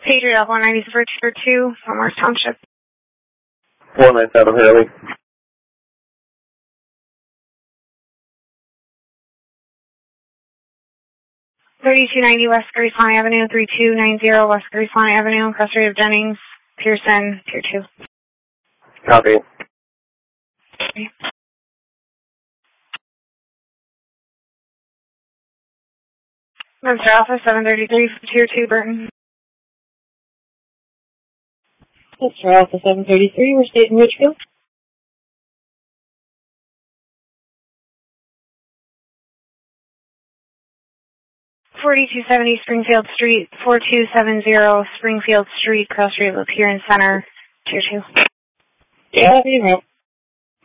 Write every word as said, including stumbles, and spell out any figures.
Patriot Alpha one ninety for two, Morris Township. four nine seven Hurley. thirty-two ninety West Graceland Avenue, thirty-two ninety West Graceland Avenue, cross rate of Jennings, Pearson, Tier two. Copy. Okay. Monster Alpha seven thirty-three for Tier two, Burton. Monster Alpha seven thirty-three, we're state in Richfield. forty-two seventy Springfield Street, forty-two seventy Springfield Street, cross rate of Appearance Center, Tier two. Yeah, you know.